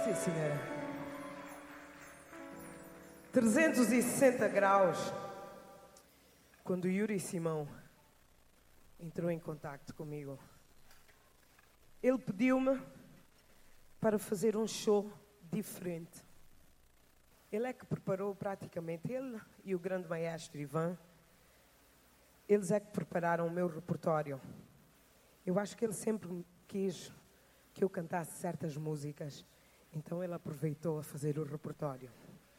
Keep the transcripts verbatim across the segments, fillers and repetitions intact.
Sim, senhora. trezentos e sessenta graus. Quando Yuri Simão entrou em contacto comigo, ele pediu-me para fazer um show diferente. Ele é que preparou praticamente, ele e o grande maestro Ivan, eles é que prepararam o meu repertório. Eu acho que ele sempre quis que eu cantasse certas músicas, então ele aproveitou a fazer o repertório.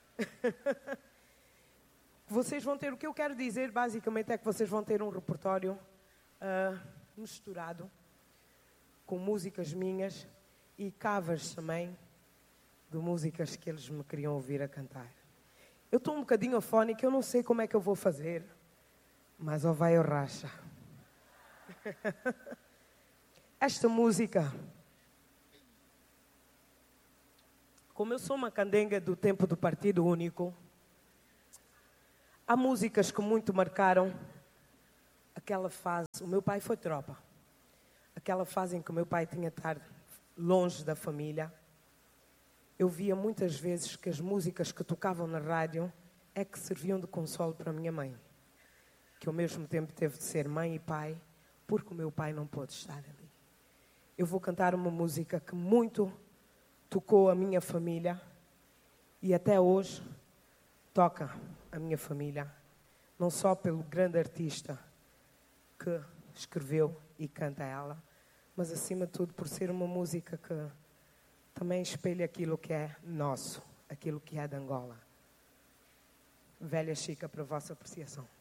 Vocês vão ter, o que eu quero dizer basicamente é que vocês vão ter um repertório uh, misturado com músicas minhas e covers também de músicas que eles me queriam ouvir a cantar. Eu estou um bocadinho afónica, eu não sei como é que eu vou fazer, mas ó vai ou racha. Esta música, como eu sou uma candenga do tempo do Partido Único, há músicas que muito marcaram aquela fase. O meu pai foi tropa. Aquela fase em que o meu pai tinha de estar longe da família. Eu via muitas vezes que as músicas que tocavam na rádio é que serviam de consolo para a minha mãe, que ao mesmo tempo teve de ser mãe e pai, porque o meu pai não pôde estar ali. Eu vou cantar uma música que muito tocou a minha família e até hoje toca a minha família, não só pelo grande artista que escreveu e canta ela, mas acima de tudo por ser uma música que também espelha aquilo que é nosso, aquilo que é de Angola. Velha Chica, para a vossa apreciação.